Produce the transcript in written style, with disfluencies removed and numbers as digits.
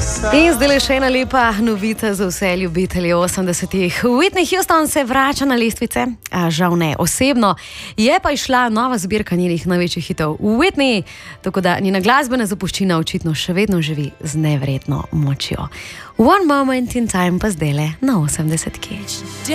In zdaj le še ena lepa novica za vse ljubitelje 80-ih. Whitney Houston se vrača na lestvice, a žal ne osebno, je pa išla nova zbirka njenih največjih hitov Whitney, tako da njena glasbena zapuščina očitno še vedno živi z neverjetno močjo. One Moment in Time pa zdajle na 80-ki.